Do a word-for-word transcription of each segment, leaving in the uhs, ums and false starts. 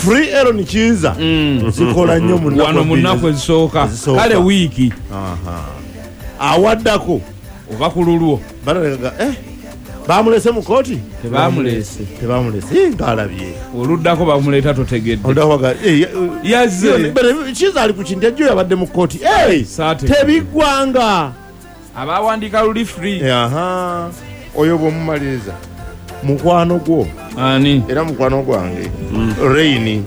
free Aaron Kiza zikola nnyo munako wano munako ezisooka kale wiiki aha awaddako obakululwo balagaga eh bamulese mu kooti tebamulese tebamulese ngalabye oluddako bamuleeta totegedde odawaga eh yazze Kiza ali ku kintu ajjo yabadde mu kooti eh tebigwanga abawandiika luli free aha oyo bwomumaliriza mukwano gwo ani era mukwano gwange Rain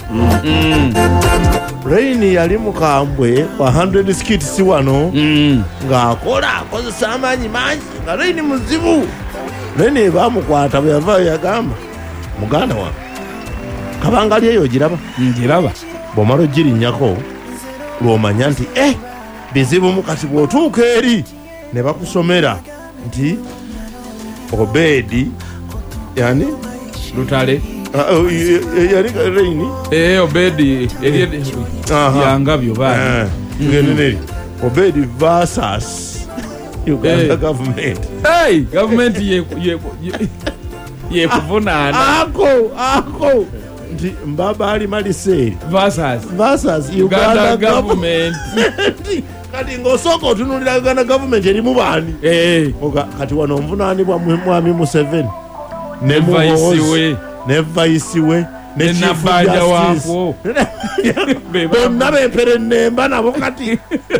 Rain yali mukambwe kwa one hundred skits wano ng'akola akozesa amaanyi mangi nga Rain muzibu Rain bamukwata bwe yavaayo yagamba muganda wange kabangali eyo ogiraba ngiraba bw'omala ogirinnyako lw'omanya nti eh bizibu mu kati bw'otuuka eri ne bakusomera nti Obedi yani Lutale yani Rain eh Obedi eri yanga byo bana ngeneri Obedi versus Uganda government hey government ye ye ye kuvunana ako ako ndi mbaba ali maliseri versus versus Uganda government kati ngosoko otunulira Uganda government eri mubani eh oga kati wano mvunaanibwa mwami Museveni ne vice ne vice we ne nabanja wako bonna bempere nemba nabo kati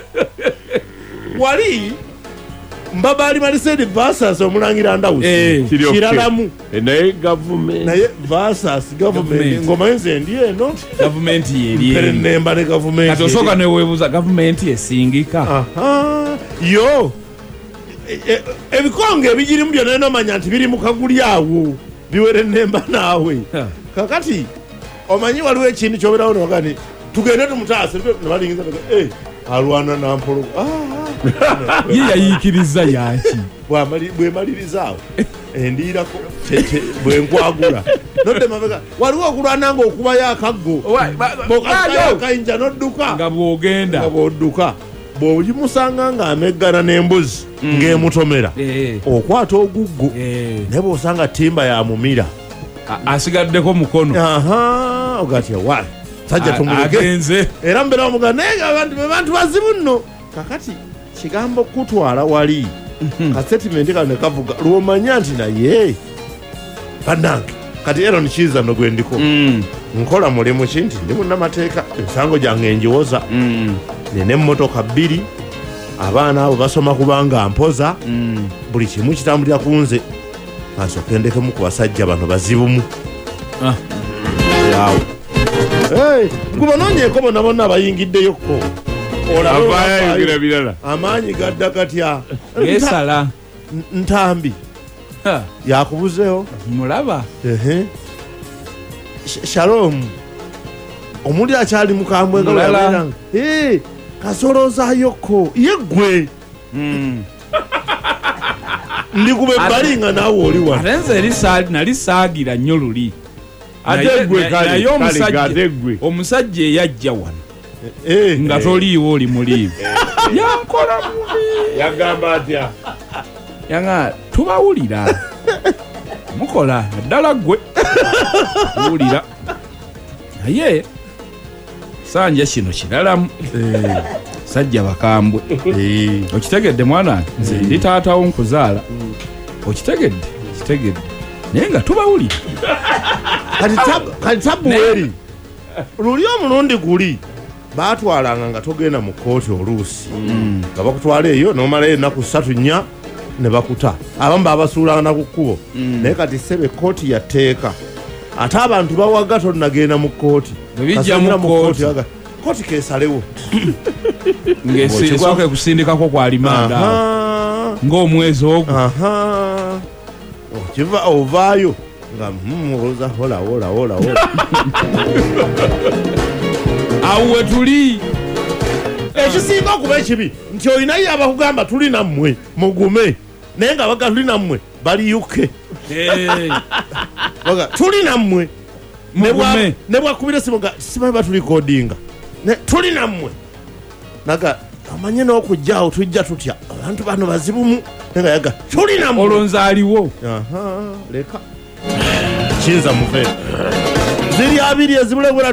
wali mbaba ali maliseri versus omulangira Ndawusi kiralamu naye government naye versus government ngoma yenze ndiye no government yeri mpere nemba ne government kati osoka ne webuza government esingika aha yo ebikonge ebigirimu byonna nomanya nti biri mu kaguli awo biwere nemba naawe kakati omanyi waliwo ekintu kyoberawo nogani tugende tumutaase nebalingiza eh alwana nampolo ye yayiikiriza yaki bwemaliriza awo endiirako bwenkwagula nodde mabega waliwo okulwana nga okubayo akaggo akayinja nodduka nga bwogenda nga bwodduka bw'ogimusanga ng'ameggana n'embuzi ng'emutomera okwata oguggo naye bw'osanga timba yamumira asigaddeko mukono aha ogatya wa sajja tumulege era mbeera omuga naye abantu be bantu bazibu nno kakati kigambo kutwala wali kasetimenti kano ne kavuga lw'omanya nti naye bannange kati Aaron Kiza no gwe ndiko nkola mulimu ki nti ndi munnamateeka ensango gyange njiwoza nina emmotoka bbiri abaana abo basoma kubanga mpoza buli kimu kitambulira ku nze asooke ndekemu ku basajja bano bazibumu yawo guba noonyeeko bonna bonna abayingiddeyokko olabaayigira birala amaanyi gadda gatya gesala ntambi yakubuzeewo mulaba ehe Shalom omundi akyali mukambwe nga yabeeranga eh kasolozayoko ye gwe ndi kube balinga naawe oli wa atenze erisali nali saagira nnyo luli ate gwe kale kale omusajja eyajja wano nga toliiwo oli muliivu yankola mubi yagamba atya yanga tubawulira mukola ddala gwe wulira naye sanja kino kiralamu sajja bakambwe okitegedde mwana nze ndi taatawo nkuzaala okitegedde kitegedde naye nga tubawulira kati tabu eri luli omulundi guli baatwalanga nga togenda mu kooti oluusi nga bakutwala eyo nomalayo ennaku ssatu nnya ne bakuta abamu babasuulanga ku kkubo naye kati ssebe kooti yatteeka ate abantu bawaga tonnagenda mu kooti bijja mu kooti kooti kesalewo ng'esooka kusindikako kwa limanda ng'omwezi ogwo okiva ovaayo nga oloza hola hola hola hola awo we tuli ekisinga okuba ekibi nti olinayo abakugamba tuli nammwe mugume naye nga baga tuli nammwe baliyuke tuli nammwe ne bwakubira simuga simanyi batulikodinga tuli nammwe naga amanye n'okujjaawo tujja tutya abantu bano bazibumu nga yaga tuli nammwe olonza aliwo leka kinza muve ziri abiri ezibulebula